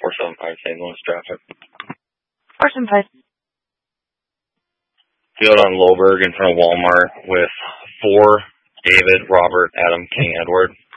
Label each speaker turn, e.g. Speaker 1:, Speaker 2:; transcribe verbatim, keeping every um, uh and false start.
Speaker 1: four seven five Saint Louis traffic.
Speaker 2: four seven five.
Speaker 1: Field on Loberg in front of Walmart with four David, Robert, Adam, King, Edward.